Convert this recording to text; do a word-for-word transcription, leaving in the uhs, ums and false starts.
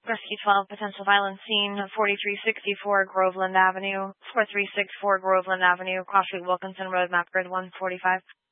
Rescue twelve, potential violence scene, forty-three sixty-four Groveland Avenue, four three six four Groveland Avenue, Crossway Wilkinson Road, map grid one forty-five.